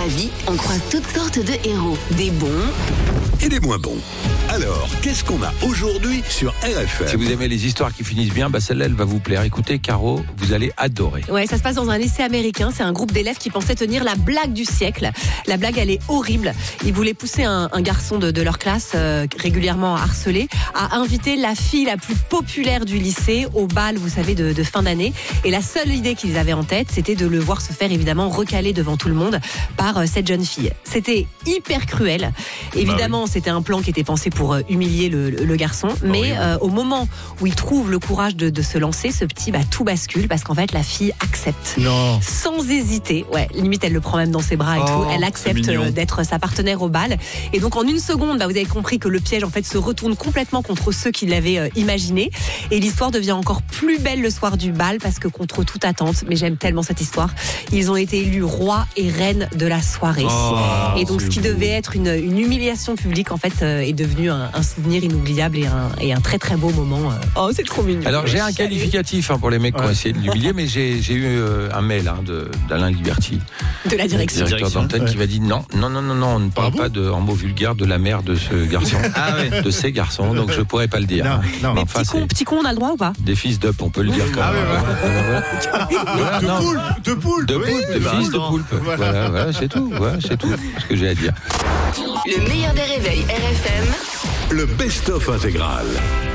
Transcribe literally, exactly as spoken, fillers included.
la vie, on croise toutes sortes de héros. Des bons et des moins bons. Alors, qu'est-ce qu'on a aujourd'hui sur R F M ? Si vous aimez les histoires qui finissent bien, bah celle-là, elle va vous plaire. Écoutez, Caro, vous allez adorer. Ouais, ça se passe dans un lycée américain. C'est un groupe d'élèves qui pensait tenir la blague du siècle. La blague, elle est horrible. Ils voulaient pousser un, un garçon de, de leur classe, euh, régulièrement harcelé, à inviter la fille la plus populaire du lycée au bal, vous savez, de, de fin d'année. Et la seule idée qu'ils avaient en tête, c'était de le voir se faire évidemment recaler devant tout le monde par euh, cette jeune fille. C'était hyper cruel. Évidemment, bah oui. C'était un plan qui était pensé pour euh, humilier le, le, le garçon. Mais oui, oui. Euh, au moment où il trouve le courage de, de se lancer, ce petit, bah, tout bascule parce qu'en fait, la fille accepte. Non. Sans hésiter. Ouais, limite, elle le prend même dans ses bras et oh, tout. Elle accepte euh, d'être sa partenaire au bal. Et donc, en une seconde, bah, vous avez compris que le piège, en fait, se retourne complètement contre ceux qui l'avaient euh, imaginé. Et l'histoire devient encore plus belle le soir du bal parce que contre toute attente, mais j'aime tellement cette histoire, ils ont été élus rois et reines de la soirée. Oh, et donc, ce qui beau. devait être une, une humiliation publique, en fait, euh, est devenu un, un souvenir inoubliable et un, et un très très beau moment. Oh, c'est trop mignon. Alors, j'ai un qualificatif hein, pour les mecs ouais. qui ont essayé de l'humilier, mais j'ai, j'ai eu euh, un mail hein, de, d'Alain Liberty, de la direction, le directeur d'antenne, ouais. qui m'a dit non, non, non, non, non, on ne parle ah bon pas de, en mots vulgaires de la mère de ce garçon, ah, ouais. de ces garçons, donc je ne pourrais pas le dire. Non, non. Mais enfin, petit, con, petit con, on a le droit ou pas ? Des fils d'up, on peut le dire quand même. Ah, de poulpe, de poulpe, de poulpe, de fils de poulpe. Voilà, voilà, c'est tout, voilà, c'est tout ce que j'ai à dire. Le meilleur des réveils R F M. Le best-of intégral.